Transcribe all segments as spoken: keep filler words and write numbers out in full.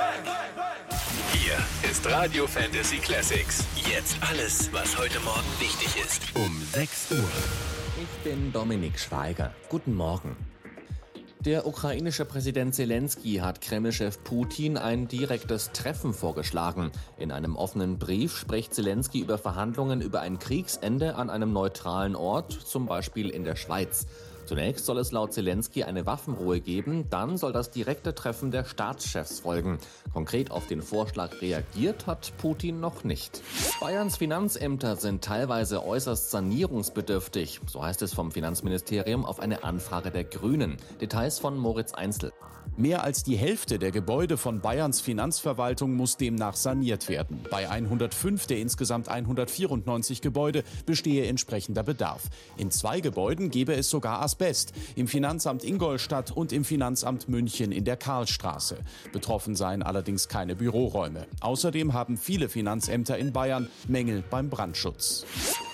Hier ist Radio Fantasy Classics. Jetzt alles, was heute Morgen wichtig ist. Um sechs Uhr. Ich bin Dominik Schweiger. Guten Morgen. Der ukrainische Präsident Zelensky hat Kreml-Chef Putin ein direktes Treffen vorgeschlagen. In einem offenen Brief spricht Zelensky über Verhandlungen über ein Kriegsende an einem neutralen Ort, zum Beispiel in der Schweiz. Zunächst soll es laut Zelensky eine Waffenruhe geben, dann soll das direkte Treffen der Staatschefs folgen. Konkret auf den Vorschlag reagiert hat Putin noch nicht. Bayerns Finanzämter sind teilweise äußerst sanierungsbedürftig, so heißt es vom Finanzministerium auf eine Anfrage der Grünen. Details von Moritz Einzel. Mehr als die Hälfte der Gebäude von Bayerns Finanzverwaltung muss demnach saniert werden. Bei hundertfünf der insgesamt hundertvierundneunzig Gebäude bestehe entsprechender Bedarf. In zwei Gebäuden gebe es sogar Asbest, im Finanzamt Ingolstadt und im Finanzamt München in der Karlstraße. Betroffen seien allerdings keine Büroräume. Außerdem haben viele Finanzämter in Bayern Mängel beim Brandschutz.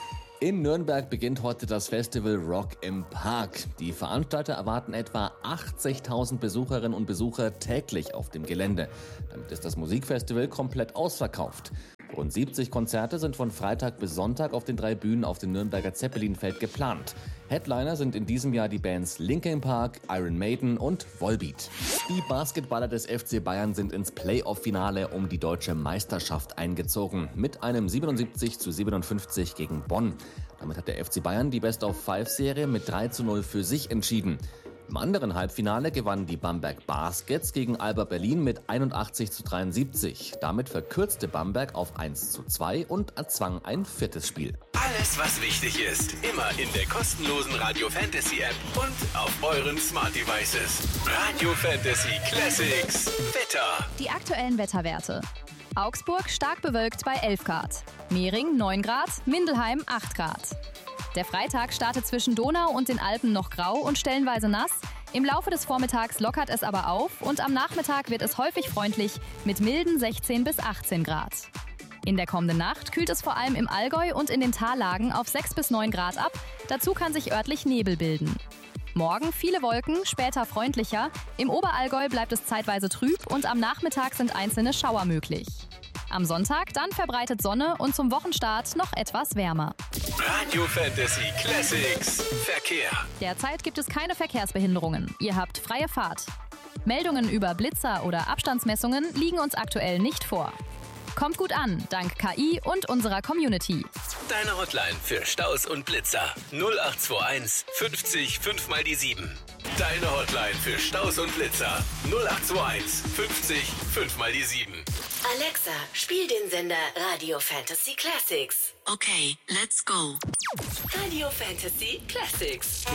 In Nürnberg beginnt heute das Festival Rock im Park. Die Veranstalter erwarten etwa achtzigtausend Besucherinnen und Besucher täglich auf dem Gelände. Damit ist das Musikfestival komplett ausverkauft. Rund siebzig Konzerte sind von Freitag bis Sonntag auf den drei Bühnen auf dem Nürnberger Zeppelinfeld geplant. Headliner sind in diesem Jahr die Bands Linkin Park, Iron Maiden und Volbeat. Die Basketballer des F C Bayern sind ins Playoff-Finale um die deutsche Meisterschaft eingezogen. Mit einem siebenundsiebzig zu siebenundfünfzig gegen Bonn. Damit hat der F C Bayern die Best-of-Five-Serie mit drei zu null für sich entschieden. Im anderen Halbfinale gewannen die Bamberg Baskets gegen Alba Berlin mit einundachtzig zu dreiundsiebzig. Damit verkürzte Bamberg auf eins zu zwei und erzwang ein viertes Spiel. Alles, was wichtig ist, immer in der kostenlosen Radio Fantasy App und auf euren Smart Devices. Radio Fantasy Classics Wetter. Die aktuellen Wetterwerte. Augsburg stark bewölkt bei elf Grad. Mehring neun Grad, Mindelheim acht Grad. Der Freitag startet zwischen Donau und den Alpen noch grau und stellenweise nass. Im Laufe des Vormittags lockert es aber auf und am Nachmittag wird es häufig freundlich mit milden sechzehn bis achtzehn Grad. In der kommenden Nacht kühlt es vor allem im Allgäu und in den Tallagen auf sechs bis neun Grad ab. Dazu kann sich örtlich Nebel bilden. Morgen viele Wolken, später freundlicher. Im Oberallgäu bleibt es zeitweise trüb und am Nachmittag sind einzelne Schauer möglich. Am Sonntag dann verbreitet Sonne und zum Wochenstart noch etwas wärmer. Radio Fantasy Classics Verkehr. Derzeit gibt es keine Verkehrsbehinderungen. Ihr habt freie Fahrt. Meldungen über Blitzer oder Abstandsmessungen liegen uns aktuell nicht vor. Kommt gut an, dank K I und unserer Community. Deine Hotline für Staus und Blitzer null acht zwei eins fünfzig fünf mal die sieben. Deine Hotline für Staus und Blitzer null acht zwei eins fünfzig fünf mal die sieben. Alexa, spiel den Sender Radio Fantasy Classics. Okay, let's go. Radio Fantasy Classics.